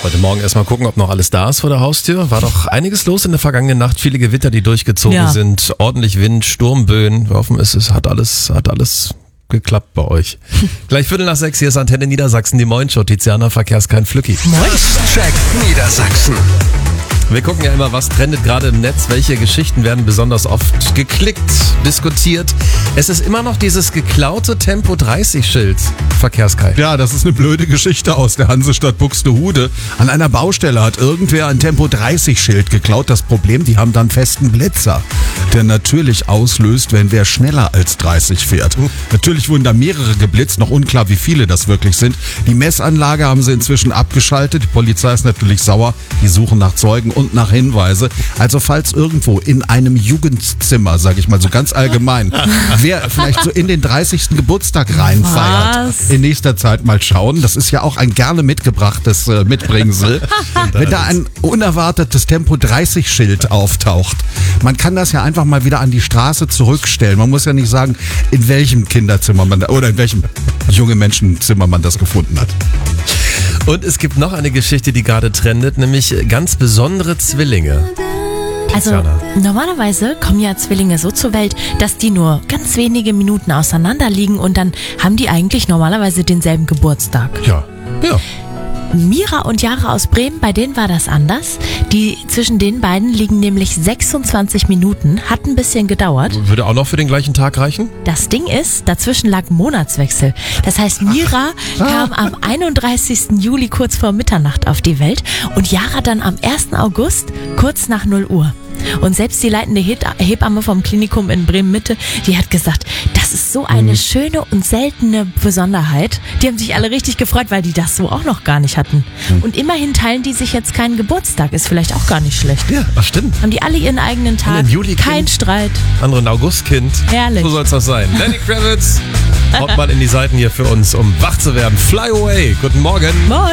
Heute Morgen erstmal gucken, ob noch alles da ist vor der Haustür. War doch einiges los in der vergangenen Nacht. Viele Gewitter, die durchgezogen sind. Ordentlich Wind, Sturmböen. Wir hoffen, es hat alles geklappt bei euch. Gleich 5:45, hier ist Antenne Niedersachsen, die Moin-Show. Tiziana, Verkehrskein Flücki. Check Niedersachsen. Wir gucken ja immer, was trendet gerade im Netz, welche Geschichten werden besonders oft geklickt, diskutiert. Es ist immer noch dieses geklaute Tempo-30-Schild, Verkehrskein. Ja, das ist eine blöde Geschichte aus der Hansestadt Buxtehude. An einer Baustelle hat irgendwer ein Tempo-30-Schild geklaut. Das Problem, die haben dann festen Blitzer, der natürlich auslöst, wenn wer schneller als 30 fährt. Natürlich wurden da mehrere geblitzt, noch unklar, wie viele das wirklich sind. Die Messanlage haben sie inzwischen abgeschaltet. Die Polizei ist natürlich sauer. Die suchen nach Zeugen und nach Hinweise. Also falls irgendwo in einem Jugendzimmer, sage ich mal so ganz allgemein, wer vielleicht so in den 30. Geburtstag reinfeiert, in nächster Zeit mal schauen. Das ist ja auch ein gerne mitgebrachtes Mitbringsel. Wenn da ein unerwartetes Tempo-30-Schild auftaucht, man kann das ja einfach mal wieder an die Straße zurückstellen. Man muss ja nicht sagen, in welchem Kinderzimmer man oder in welchem junge Menschenzimmer man das gefunden hat. Und es gibt noch eine Geschichte, die gerade trendet, nämlich ganz besondere Zwillinge. Also normalerweise kommen ja Zwillinge so zur Welt, dass die nur ganz wenige Minuten auseinander liegen und dann haben die eigentlich normalerweise denselben Geburtstag. Ja. Mira und Jara aus Bremen, bei denen war das anders. Zwischen den beiden liegen nämlich 26 Minuten, hat ein bisschen gedauert. Würde auch noch für den gleichen Tag reichen? Das Ding ist, dazwischen lag Monatswechsel. Das heißt, Mira kam am 31. Juli kurz vor Mitternacht auf die Welt und Jara dann am 1. August kurz nach 0 Uhr. Und selbst die leitende Hebamme vom Klinikum in Bremen-Mitte, die hat gesagt, das ist so eine schöne und seltene Besonderheit. Die haben sich alle richtig gefreut, weil die das so auch noch gar nicht hatten. Und immerhin teilen die sich jetzt keinen Geburtstag, ist vielleicht auch gar nicht schlecht. Ja, das stimmt. Haben die alle ihren eigenen Tag, kein Streit. Andere ein Augustkind. Herrlich. So soll es das sein. Lenny Kravitz haut mal in die Seiten hier für uns, um wach zu werden. Fly away. Guten Morgen. Moin.